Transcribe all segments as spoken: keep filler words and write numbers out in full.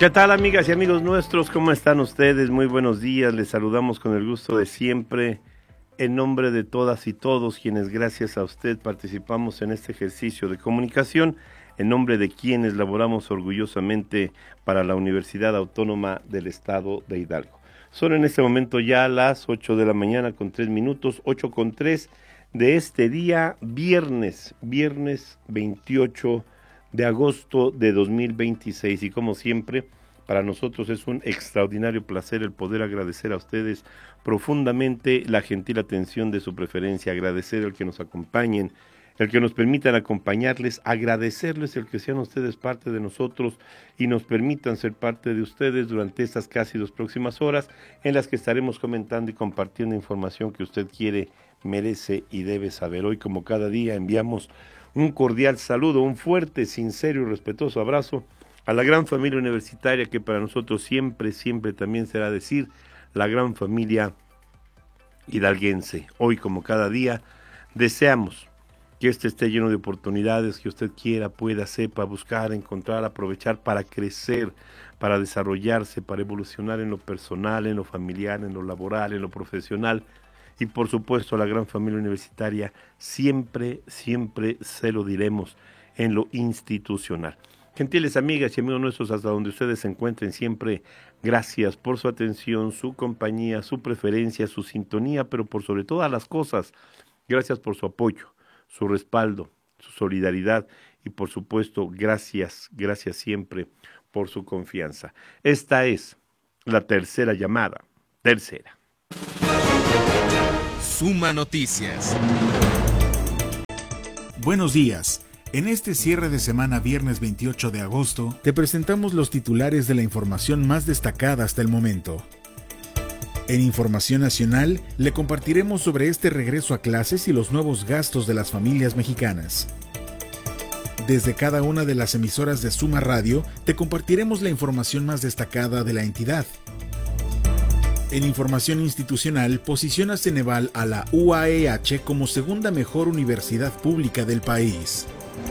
¿Qué tal, amigas y amigos nuestros? ¿Cómo están ustedes? Muy buenos días, les saludamos con el gusto de siempre, en nombre de todas y todos quienes gracias a usted participamos en este ejercicio de comunicación, en nombre de quienes laboramos orgullosamente para la Universidad Autónoma del Estado de Hidalgo. Son en este momento ya las ocho de la mañana con tres minutos, ocho con tres de este día, viernes, viernes veintiocho de agosto de dos mil veintiséis, y como siempre, para nosotros es un extraordinario placer el poder agradecer a ustedes profundamente la gentil atención de su preferencia, agradecer el que nos acompañen, el que nos permitan acompañarles, agradecerles el que sean ustedes parte de nosotros y nos permitan ser parte de ustedes durante estas casi dos próximas horas en las que estaremos comentando y compartiendo información que usted quiere, merece y debe saber. Hoy, como cada día, enviamos un cordial saludo, un fuerte, sincero y respetuoso abrazo a la gran familia universitaria que para nosotros siempre, siempre también será decir la gran familia hidalguense. Hoy, como cada día, deseamos que este esté lleno de oportunidades que usted quiera, pueda, sepa, buscar, encontrar, aprovechar para crecer, para desarrollarse, para evolucionar en lo personal, en lo familiar, en lo laboral, en lo profesional. Y por supuesto, a la gran familia universitaria siempre, siempre se lo diremos en lo institucional. Gentiles amigas y amigos nuestros, hasta donde ustedes se encuentren, siempre gracias por su atención, su compañía, su preferencia, su sintonía, pero por sobre todas las cosas, gracias por su apoyo, su respaldo, su solidaridad y por supuesto, gracias, gracias siempre por su confianza. Esta es la tercera llamada, tercera. Suma Noticias. Buenos días. En este cierre de semana, viernes veintiocho de agosto, te presentamos los titulares de la información más destacada hasta el momento. En Información Nacional, le compartiremos sobre este regreso a clases y los nuevos gastos de las familias mexicanas. Desde cada una de las emisoras de Suma Radio, te compartiremos la información más destacada de la entidad. En Información Institucional, posiciona Ceneval a la U A E H como segunda mejor universidad pública del país.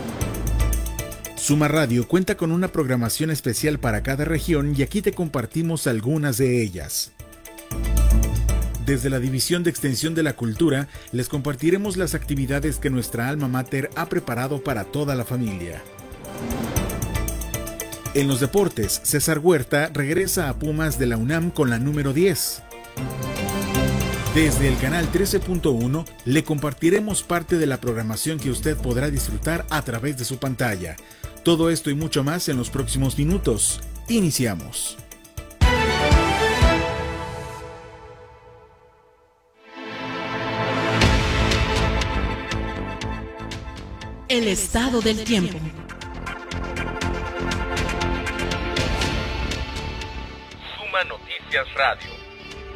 Suma Radio cuenta con una programación especial para cada región y aquí te compartimos algunas de ellas. Desde la División de Extensión de la Cultura, les compartiremos las actividades que nuestra alma mater ha preparado para toda la familia. En los deportes, César Huerta regresa a Pumas de la UNAM con la número diez. Desde el canal trece punto uno, le compartiremos parte de la programación que usted podrá disfrutar a través de su pantalla. Todo esto y mucho más en los próximos minutos. Iniciamos. El estado del tiempo. Suma Noticias Radio.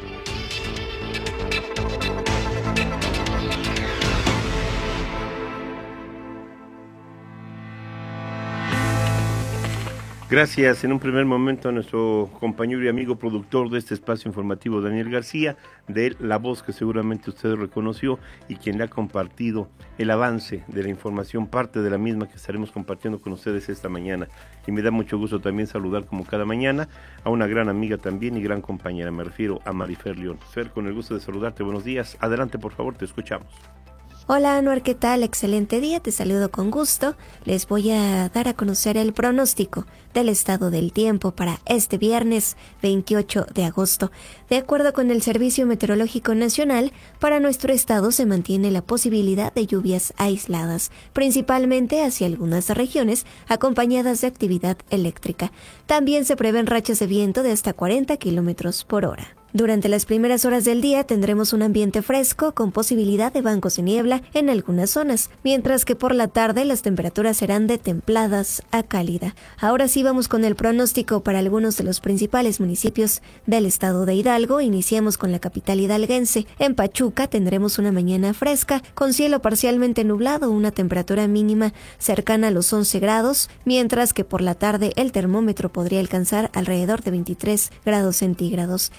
Gracias en un primer momento a nuestro compañero y amigo productor de este espacio informativo, Daniel García, de la voz que seguramente usted reconoció y quien le ha compartido el avance de la información, parte de la misma que estaremos compartiendo con ustedes esta mañana. Y me da mucho gusto también saludar como cada mañana a una gran amiga también y gran compañera, me refiero a Marifer León. Fer, con el gusto de saludarte, buenos días. Adelante, por favor, te escuchamos. Hola Anuar, ¿qué tal? Excelente día, te saludo con gusto. Les voy a dar a conocer el pronóstico del estado del tiempo para este viernes veintiocho de agosto. De acuerdo con el Servicio Meteorológico Nacional, para nuestro estado se mantiene la posibilidad de lluvias aisladas, principalmente hacia algunas regiones, acompañadas de actividad eléctrica. También se prevén rachas de viento de hasta cuarenta kilómetros por hora. Durante las primeras horas del día tendremos un ambiente fresco con posibilidad de bancos de niebla en algunas zonas, mientras que por la tarde las temperaturas serán de templadas a cálida. Ahora sí vamos con el pronóstico para algunos de los principales municipios del estado de Hidalgo. Iniciamos con la capital hidalguense. En Pachuca tendremos una mañana fresca con cielo parcialmente nublado, una temperatura mínima cercana a los once grados, mientras que por la tarde el termómetro podría alcanzar alrededor de veintitrés grados centígrados. En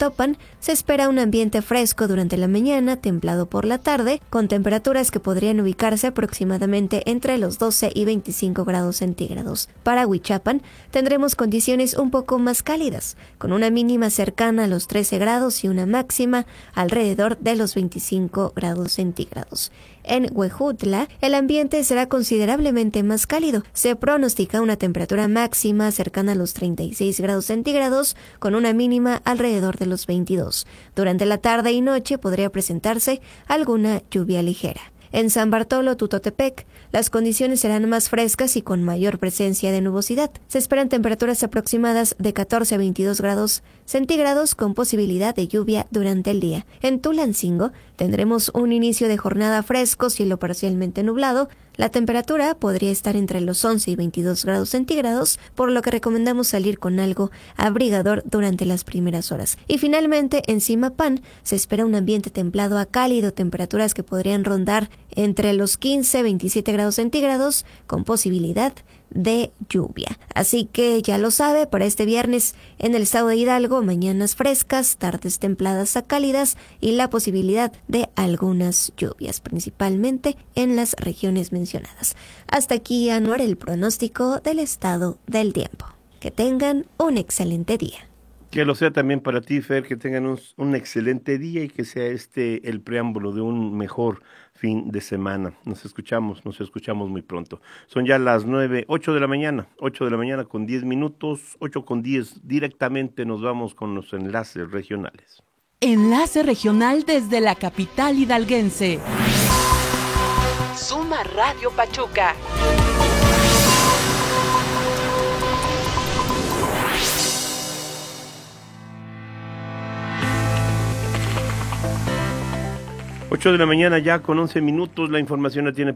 Huixtopan se espera un ambiente fresco durante la mañana, templado por la tarde, con temperaturas que podrían ubicarse aproximadamente entre los doce y veinticinco grados centígrados. Para Huichapan tendremos condiciones un poco más cálidas, con una mínima cercana a los trece grados y una máxima alrededor de los veinticinco grados centígrados. En Huejutla, el ambiente será considerablemente más cálido. Se pronostica una temperatura máxima cercana a los treinta y seis grados centígrados, con una mínima alrededor de los veintidós. Durante la tarde y noche podría presentarse alguna lluvia ligera. En San Bartolo, Tutotepec, las condiciones serán más frescas y con mayor presencia de nubosidad. Se esperan temperaturas aproximadas de catorce a veintidós grados centígrados con posibilidad de lluvia durante el día. En Tulancingo tendremos un inicio de jornada fresco, cielo parcialmente nublado. La temperatura podría estar entre los once y veintidós grados centígrados, por lo que recomendamos salir con algo abrigador durante las primeras horas. Y finalmente, en Zimapán se espera un ambiente templado a cálido, temperaturas que podrían rondar entre los quince y veintisiete grados centígrados, con posibilidad de lluvia. Así que ya lo sabe, para este viernes en el estado de Hidalgo, mañanas frescas, tardes templadas a cálidas y la posibilidad de algunas lluvias, principalmente en las regiones mencionadas. Hasta aquí, Anuar, el pronóstico del estado del tiempo. Que tengan un excelente día. Que lo sea también para ti, Fer, que tengan un, un excelente día y que sea este el preámbulo de un mejor fin de semana. Nos escuchamos, nos escuchamos muy pronto. Son ya las nueve, ocho de la mañana, ocho de la mañana con diez minutos, ocho con diez. Directamente nos vamos con los enlaces regionales. Enlace regional desde la capital hidalguense. Suma Radio Pachuca. ocho de la mañana ya con once minutos, la información la tiene